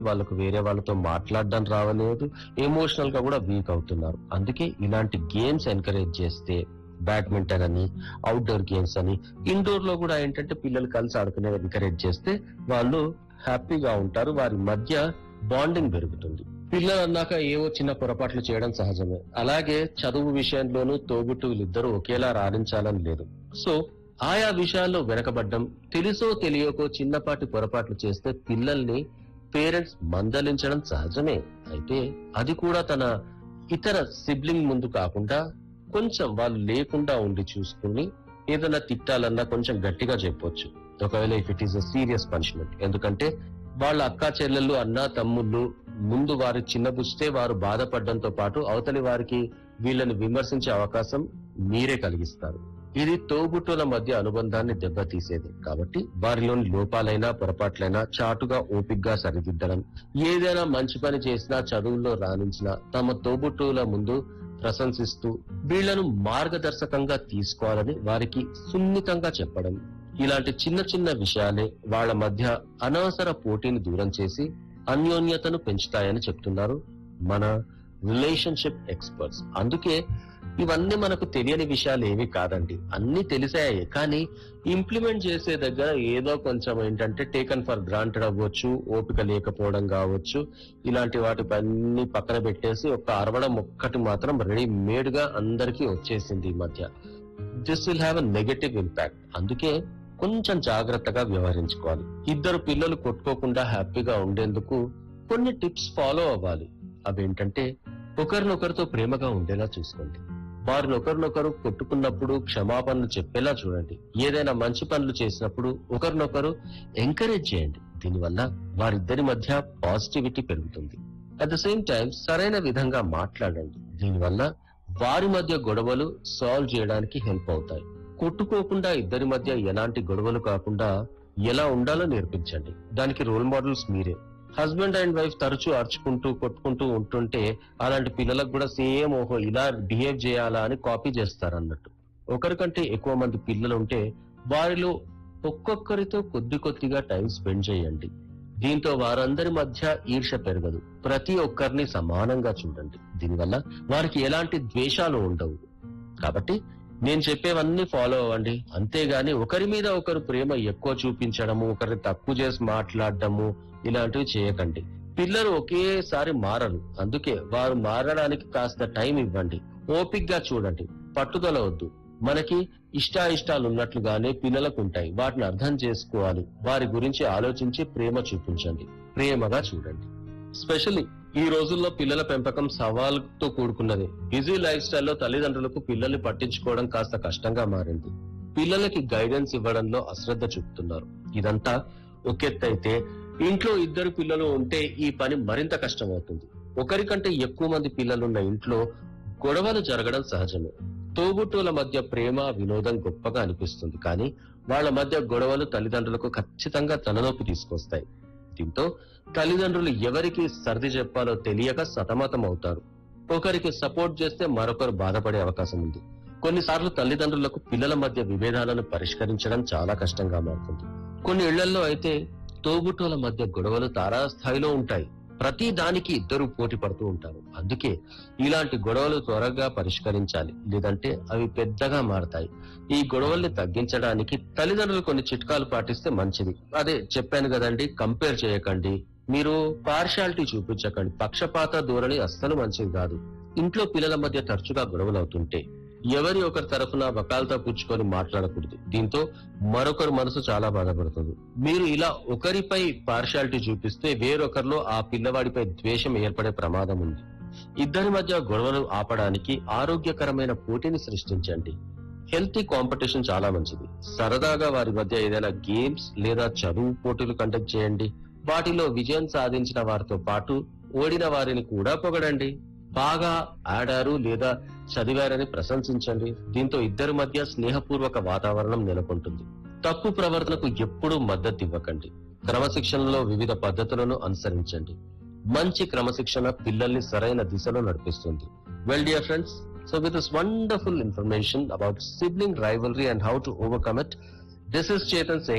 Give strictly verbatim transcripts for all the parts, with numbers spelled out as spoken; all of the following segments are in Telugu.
వాళ్ళకు వేరే వాళ్ళతో మాట్లాడడం రావలేదు, ఎమోషనల్ గా కూడా వీక్ అవుతున్నారు. అందుకే ఇలాంటి గేమ్స్ ఎంకరేజ్ చేస్తే, బ్యాడ్మింటన్ అని, అవుట్డోర్ గేమ్స్ అని, ఇండోర్ లో కూడా ఏంటంటే పిల్లలు కలిసి ఆడుకునే ఎంకరేజ్ చేస్తే వాళ్ళు హ్యాపీగా ఉంటారు, వారి మధ్య బాండింగ్ పెరుగుతుంది. పిల్లలు అన్నాక ఏవో చిన్న పొరపాట్లు చేయడం సహజమే. అలాగే చదువు విషయంలోనూ తోబుట్టువులు ఇద్దరు ఒకేలా రాణించాలని లేదు. సో ఆయా విషయాల్లో వెనకబడ్డం, తెలుసో తెలియకో చిన్నపాటి పొరపాట్లు చేస్తే పిల్లల్ని పేరెంట్స్ మందలించడం సహజమే. అయితే అది కూడా తన ఇతర సిబ్లింగ్ ముందు కాకుండా కొంచెం వాళ్ళు లేకుండా ఉండి చూసుకుని ఏదైనా తిట్టాలన్నా కొంచెం గట్టిగా చెప్పొచ్చు, ఒకవేళ if it is a serious punishment. ఎందుకంటే వాళ్ళ అక్కా చెల్లెళ్ళు, అన్నా తమ్ముళ్ళు ముందు వారు చిన్నబుచ్చితే వారు బాధపడడంతో పాటు అవతలి వారికి వీళ్ళని విమర్శించే అవకాశం మీరే కలిగిస్తారు. ఇది తోబుట్టుల మధ్య అనుబంధాన్ని దెబ్బతీసేది. కాబట్టి వారిలోని లోపాలైనా పొరపాట్లైనా చాటుగా ఓపిగ్గా సరిదిద్దడం, ఏదైనా మంచి పని చేసినా చదువుల్లో రాణించినా తమ తోబుట్టువుల ముందు ప్రశంసిస్తూ వీళ్లను మార్గదర్శకంగా తీసుకోవాలని వారికి సున్నితంగా చెప్పడం, ఇలాంటి చిన్న చిన్న విషయాలే వాళ్ళ మధ్య అనవసర పోటీని దూరం చేసి అన్యోన్యతను పెంచుతాయని చెప్తున్నారు మన రిలేషన్షిప్ ఎక్స్పర్ట్స్. అందుకే ఇవన్నీ మనకు తెలియని విషయాలు ఏవి కాదండి, అన్ని తెలిసాయి. కానీ ఇంప్లిమెంట్ చేసే దగ్గర ఏదో కొంచెం ఏంటంటే టేకన్ ఫర్ గ్రాంటెడ్ అవ్వచ్చు, ఓపిక లేకపోవడం కావచ్చు, ఇలాంటి వాటిపై అన్ని పక్కన పెట్టేసి ఒక అరవడం ఒక్కటి మాత్రం రెడీమేడ్ గా అందరికీ వచ్చేసింది ఈ మధ్య. This will have a negative impact. అందుకే కొంచెం జాగ్రత్తగా వ్యవహరించుకోవాలి. ఇద్దరు పిల్లలు కొట్టుకోకుండా హ్యాపీగా ఉండేందుకు కొన్ని టిప్స్ ఫాలో అవ్వాలి. అవేంటంటే, ఒకరినొకరితో ప్రేమగా ఉండేలా చూసుకోండి. వారిని ఒకరినొకరు కొట్టుకున్నప్పుడు క్షమాపణలు చెప్పేలా చూడండి. ఏదైనా మంచి పనులు చేసినప్పుడు ఒకరినొకరు ఎంకరేజ్ చేయండి. దీనివల్ల వారిద్దరి మధ్య పాజిటివిటీ పెరుగుతుంది. అట్ ద సేమ్ టైం సరైన విధంగా మాట్లాడండి. దీనివల్ల వారి మధ్య గొడవలు సాల్వ్ చేయడానికి హెల్ప్ అవుతాయి. కొట్టుకోకుండా ఇద్దరి మధ్య ఎలాంటి గొడవలు కాకుండా ఎలా ఉండాలో నేర్పించండి. దానికి రోల్ మోడల్స్ మీరే. హస్బెండ్ అండ్ వైఫ్ తరచూ అరుచుకుంటూ కొట్టుకుంటూ ఉంటుంటే అలాంటి పిల్లలకు కూడా సేమ్ ఓహో ఇలా బిహేవ్ చేయాలా అని కాపీ చేస్తారు అన్నట్టు. ఒకరికంటే ఎక్కువ మంది పిల్లలు ఉంటే వారిలో ఒక్కొక్కరితో కొద్ది కొద్దిగా టైం స్పెండ్ చేయండి. దీంతో వారందరి మధ్య ఈర్ష్య పెరగదు. ప్రతి ఒక్కరిని సమానంగా చూడండి. దీనివల్ల వారికి ఎలాంటి ద్వేషాలు ఉండవు. కాబట్టి నేను చెప్పేవన్నీ ఫాలో అవ్వండి. అంతేగాని ఒకరి మీద ఒకరు ప్రేమ ఎక్కువ చూపించడము, ఒకరిని తక్కువ చేసి మాట్లాడడము ఇలాంటివి చేయకండి. పిల్లలు ఒకేసారి మారరు. అందుకే వారు మారడానికి కాస్త టైం ఇవ్వండి. ఓపిగ్గా చూడండి, పట్టుదల వద్దు. మనకి ఇష్టాయిష్టాలు ఉన్నట్లుగానే పిల్లలకు ఉంటాయి, వాటిని అర్థం చేసుకోవాలి. వారి గురించి ఆలోచించి ప్రేమ చూపించండి, ప్రేమగా చూడండి. స్పెషల్లీ ఈ రోజుల్లో పిల్లల పెంపకం సవాలుతో కూడుకున్నది. బిజీ లైఫ్ స్టైల్లో తల్లిదండ్రులకు పిల్లల్ని పట్టించుకోవడం కాస్త కష్టంగా మారింది. పిల్లలకి గైడెన్స్ ఇవ్వడంలో అశ్రద్ధ చూపుతున్నారు. ఇదంతా ఒకెత్తైతే ఇంట్లో ఇద్దరు పిల్లలు ఉంటే ఈ పని మరింత కష్టమవుతుంది. ఒకరికంటే ఎక్కువ మంది పిల్లలున్న ఇంట్లో గొడవలు జరగడం సహజమే. తోబుట్టువుల మధ్య ప్రేమ వినోదం గొప్పగా అనిపిస్తుంది, కానీ వాళ్ళ మధ్య గొడవలు తల్లిదండ్రులకు ఖచ్చితంగా తలనొప్పి తీసుకొస్తాయి. దీంతో తల్లిదండ్రులు ఎవరికి సర్ది చెప్పాలో తెలియక సతమతం అవుతారు. ఒకరికి సపోర్ట్ చేస్తే మరొకరు బాధపడే అవకాశం ఉంది. కొన్నిసార్లు తల్లిదండ్రులకు పిల్లల మధ్య విభేదాలను పరిష్కరించడం చాలా కష్టంగా మారుతుంది. కొన్ని ఇళ్లలో అయితే తోబుట్టువుల మధ్య గొడవలు తారాస్థాయిలో ఉంటాయి. ప్రతి దానికి ఇద్దరు పోటీ పడుతూ ఉంటారు. అందుకే ఇలాంటి గొడవలు త్వరగా పరిష్కరించాలి, లేదంటే అవి పెద్దగా మారతాయి. ఈ గొడవల్ని తగ్గించడానికి తల్లిదండ్రులు కొన్ని చిట్కాలు పాటిస్తే మంచిది. అదే చెప్పాను కదండి, కంపేర్ చేయకండి, మీరు పార్షాలిటీ చూపించకండి. పక్షపాత ధోరణి అస్సలు మంచిది కాదు. ఇంట్లో పిల్లల మధ్య తరచుగా గొడవలు అవుతుంటే ఎవరి ఒకరి తరఫున వకాలతా పుచ్చుకొని మాట్లాడకూడదు. దీంతో మరొకరు మనసు చాలా బాధపడుతుంది. మీరు ఇలా ఒకరిపై పార్షాలిటీ చూపిస్తే వేరొకరిలో ఆ పిల్లవాడిపై ద్వేషం ఏర్పడే ప్రమాదం ఉంది. ఇద్దరి మధ్య గొడవలు ఆపడానికి ఆరోగ్యకరమైన పోటీని సృష్టించండి. హెల్తీ కాంపిటీషన్ చాలా మంచిది. సరదాగా వారి మధ్య ఏదైనా గేమ్స్ లేదా చదువు పోటీలు కండక్ట్ చేయండి. వాటిలో విజయం సాధించిన వారితో పాటు ఓడిన వారిని కూడా పొగడండి. బాగా ఆడారు లేదా చదివారని ప్రశంసించండి. దీంతో ఇద్దరి మధ్య స్నేహపూర్వక వాతావరణం నెలకొంటుంది. తప్పు ప్రవర్తనకు ఎప్పుడూ మద్దతు ఇవ్వకండి. క్రమశిక్షణలో వివిధ పద్ధతులను అనుసరించండి. మంచి క్రమశిక్షణ పిల్లల్ని సరైన దిశలో నడిపిస్తుంది. Well dear friends, so with this wonderful information about sibling rivalry and how to overcome it, this is Chetan saying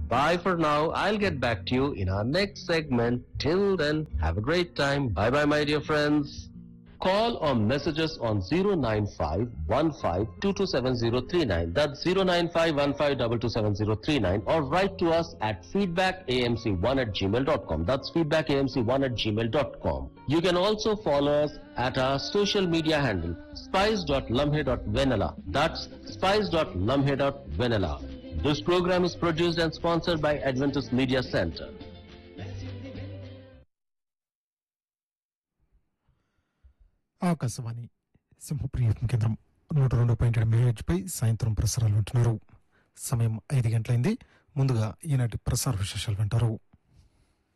Bye for now. I'll get back to you in our next segment. Till then, have a great time. Bye bye, my dear friends. Call or message us on zero nine five one five two two seven zero three nine. That's zero nine five one five two two seven zero three nine, or write to us at feedback a m c one at gmail dot com. That's feedback a m c one at gmail dot com. You can also follow us at our social media handle spice dot lumhe dot vanilla. That's spice dot lumhe dot vanilla. This program is produced and sponsored by Adventist Media Center. Akashvani Simhapriya కేంద్రం నూట రెండు పాయింట్ ఏడు మెగాహెర్ట్జ్ పై సాయంత్రం ప్రసారాలు వింటున్నారు. సమయం ఐదు గంటలైంది. ముందుగా ఈనాటి ప్రసార విశేషాలు వింటారు.